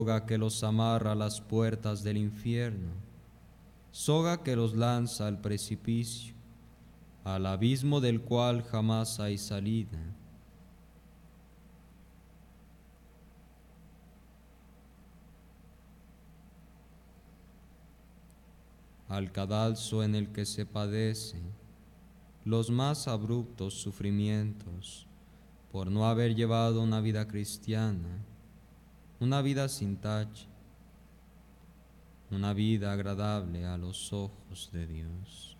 soga que los amarra a las puertas del infierno, soga que los lanza al precipicio, al abismo del cual jamás hay salida. Al cadalso en el que se padece los más abruptos sufrimientos por no haber llevado una vida cristiana, una vida sin tacha, una vida agradable a los ojos de Dios.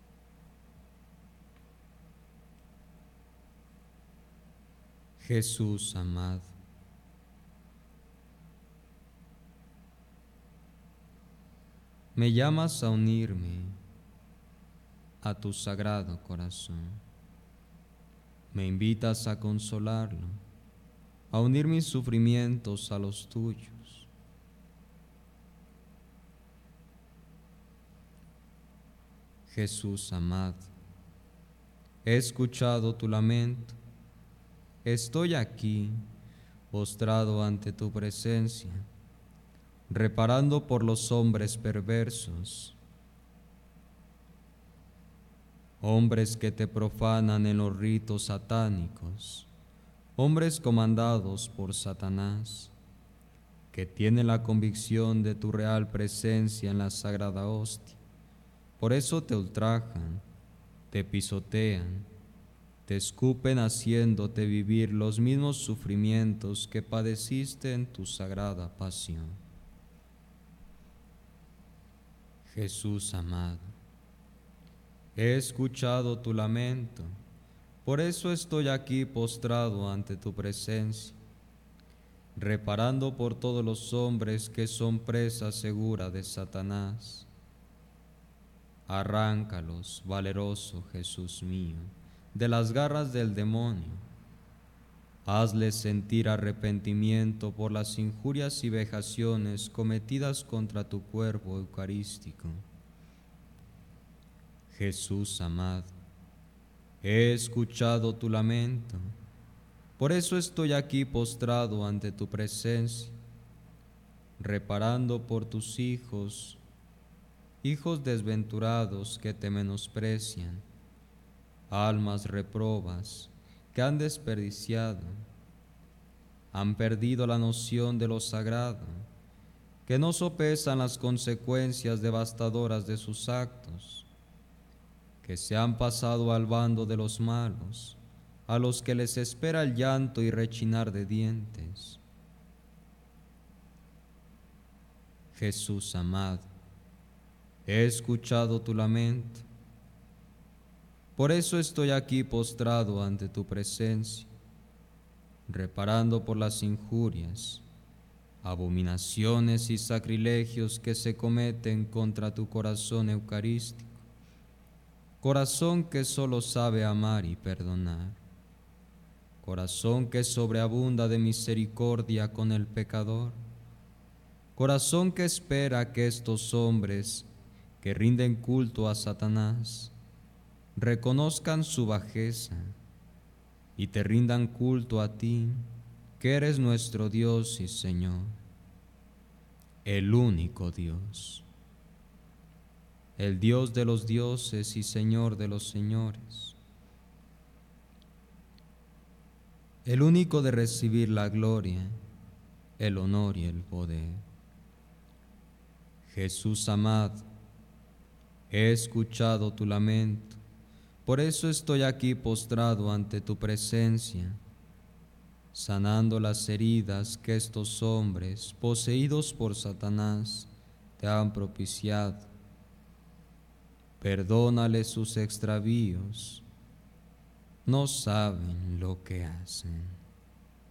Jesús amado, me llamas a unirme a tu sagrado corazón. Me invitas a consolarlo, a unir mis sufrimientos a los tuyos. Jesús amado, he escuchado tu lamento, estoy aquí, postrado ante tu presencia, reparando por los hombres perversos, hombres que te profanan en los ritos satánicos, hombres comandados por Satanás, que tienen la convicción de tu real presencia en la sagrada hostia. Por eso te ultrajan, te pisotean, te escupen haciéndote vivir los mismos sufrimientos que padeciste en tu sagrada pasión. Jesús amado, he escuchado tu lamento, por eso estoy aquí postrado ante tu presencia, reparando por todos los hombres que son presa segura de Satanás. Arráncalos, valeroso Jesús mío, de las garras del demonio. Hazles sentir arrepentimiento por las injurias y vejaciones cometidas contra tu cuerpo eucarístico. Jesús amado, he escuchado tu lamento, por eso estoy aquí postrado ante tu presencia, reparando por tus hijos, hijos desventurados que te menosprecian, almas reprobas que han desperdiciado, han perdido la noción de lo sagrado, que no sopesan las consecuencias devastadoras de sus actos, que se han pasado al bando de los malos, a los que les espera el llanto y rechinar de dientes. Jesús amado, he escuchado tu lamento, por eso estoy aquí postrado ante tu presencia, reparando por las injurias, abominaciones y sacrilegios que se cometen contra tu corazón eucarístico, corazón que solo sabe amar y perdonar, corazón que sobreabunda de misericordia con el pecador, corazón que espera que estos hombres que rinden culto a Satanás reconozcan su bajeza y te rindan culto a ti, que eres nuestro Dios y Señor, el único Dios, el Dios de los dioses y Señor de los señores, el único de recibir la gloria, el honor y el poder. Jesús amado, he escuchado tu lamento, por eso estoy aquí postrado ante tu presencia, sanando las heridas que estos hombres, poseídos por Satanás, te han propiciado. Perdónale sus extravíos, no saben lo que hacen.